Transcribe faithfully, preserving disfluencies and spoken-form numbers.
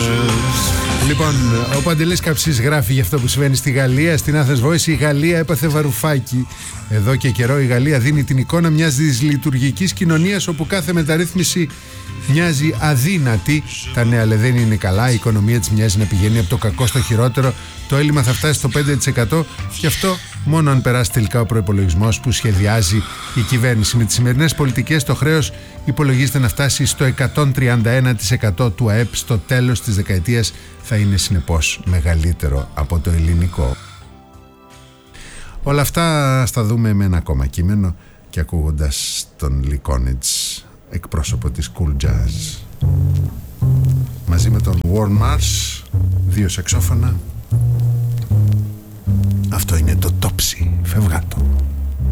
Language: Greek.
Λοιπόν, ο Παντελής Καψής γράφει για αυτό που συμβαίνει στη Γαλλία. Στην Athens Voice, η Γαλλία έπαθε βαρουφάκι. Εδώ και καιρό η Γαλλία δίνει την εικόνα μιας δυσλειτουργικής κοινωνίας όπου κάθε μεταρρύθμιση μοιάζει αδύνατη. Τα νέα λέει δεν είναι καλά. Η οικονομία της μοιάζει να πηγαίνει από το κακό στο χειρότερο. Το έλλειμμα θα φτάσει στο πέντε τοις εκατό και αυτό μόνο αν περάσει τελικά ο προϋπολογισμός που σχεδιάζει η κυβέρνηση. Με τις σημερινές πολιτικές το χρέος υπολογίζεται να φτάσει στο εκατόν τριάντα ένα τοις εκατό του ΑΕΠ. Στο τέλος της δεκαετίας θα είναι συνεπώς μεγαλύτερο από το ελληνικό. Όλα αυτά θα δούμε με ένα ακόμα κείμενο και ακούγοντας τον Lee Konitz, εκπρόσωπο της Cool Jazz, μαζί με τον Warren Mars, δύο σαξόφωνα. Αυτό είναι το Topsy. Φευγάτο.